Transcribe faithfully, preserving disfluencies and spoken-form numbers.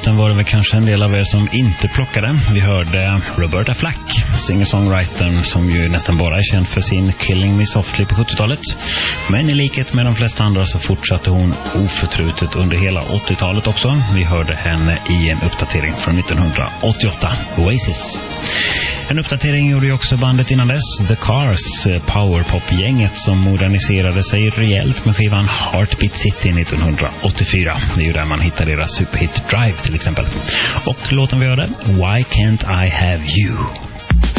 låten var det väl kanske en del av er som inte plockade. Vi hörde Roberta Flack, singer-songwritern som ju nästan bara är känd för sin Killing Me Softly på sjuttiotalet. Men i likhet med de flesta andra så fortsatte hon oförtrutet under hela åttiotalet också. Vi hörde henne i en uppdatering från nittonhundraåttioåtta, Oasis. En uppdatering gjorde ju också bandet innan dess, The Cars, powerpop-gänget som moderniserade sig rejält med skivan Heartbeat City nittonhundraåttiofyra. Det är ju där man hittar deras superhit Drive till exempel. Och låten vi hörde, Why Can't I Have You?